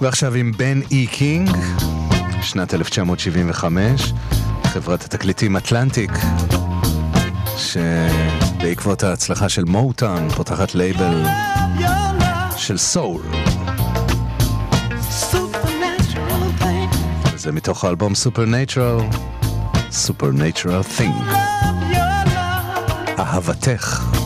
ועכשיו עם בן אי קינג, שנת 1975, חברת התקליטים אטלנטיק, שבעקבות ההצלחה של מוטאון פותחת לייבל של סול. זה מתוך האלבום Supernatural Thing, אהבתך.